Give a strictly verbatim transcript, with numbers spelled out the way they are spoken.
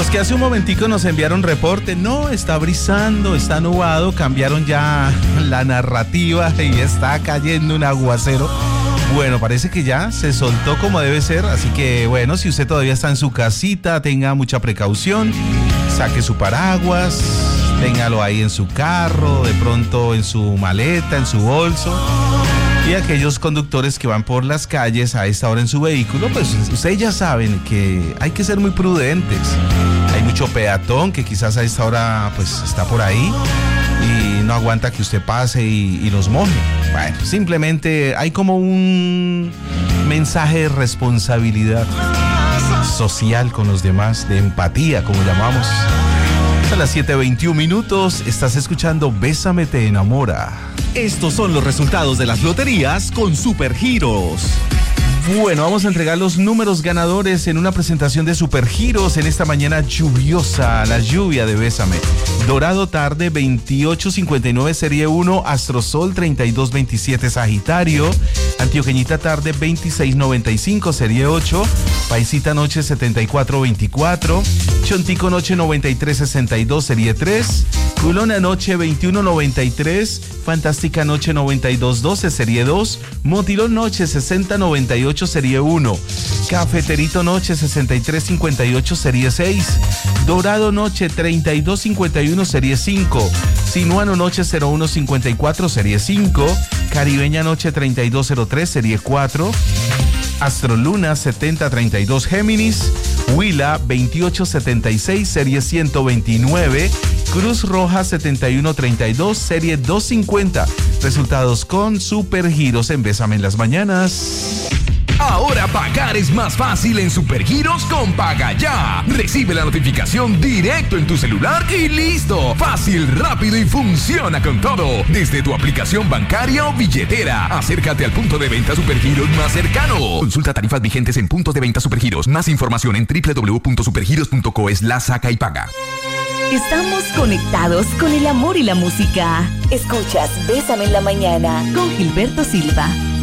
Los que hace un momentico nos enviaron reporte, no, está brisando, está nubado, cambiaron ya la narrativa y está cayendo un aguacero. Bueno, parece que ya se soltó como debe ser, así que bueno, si usted todavía está en su casita, tenga mucha precaución, saque su paraguas, téngalo ahí en su carro, de pronto en su maleta, en su bolso. Y aquellos conductores que van por las calles a esta hora en su vehículo, pues ustedes ya saben que hay que ser muy prudentes. Hay mucho peatón que quizás a esta hora pues está por ahí y no aguanta que usted pase y, y los moje. Bueno, simplemente hay como un mensaje de responsabilidad social con los demás, de empatía, como llamamos. A las siete veintiún minutos, estás escuchando Bésame te enamora. Estos son los resultados de las loterías con Supergiros. Bueno, vamos a entregar los números ganadores en una presentación de Supergiros en esta mañana lluviosa, la lluvia de Bésame. Dorado tarde veintiocho cincuenta y nueve serie uno, Astrosol treinta y dos veintisiete Sagitario, Antioqueñita tarde veintiséis noventa y cinco serie ocho, Paisita noche setenta y cuatro veinticuatro, Chontico noche noventa y tres sesenta y dos serie tres, Culona noche veintiuno noventa y tres, Fantástica noche noventa y dos doce serie dos, Motilón noche sesenta noventa y ocho serie uno, Cafeterito noche sesenta y tres cincuenta y ocho serie seis, Dorado noche treinta y dos cincuenta y uno serie cinco, Sinuano noche cero uno cincuenta y cuatro serie cinco, Caribeña noche treinta y dos cero tres serie cuatro, Astroluna setenta treinta y dos Géminis, Huila veintiocho setenta y seis serie ciento veintinueve, Cruz Roja setenta y uno treinta y dos serie doscientos cincuenta. Resultados con Supergiros en Bésame en las mañanas. Ahora pagar es más fácil en Supergiros con Paga Ya. Recibe la notificación directo en tu celular y listo. Fácil, rápido y funciona con todo. Desde tu aplicación bancaria o billetera. Acércate al punto de venta Supergiros más cercano. Consulta tarifas vigentes en puntos de venta Supergiros. Más información en doble u doble u doble u punto supergiros punto co slash saca y paga. Estamos conectados con el amor y la música. Escuchas Bésame en la mañana con Gilberto Silva.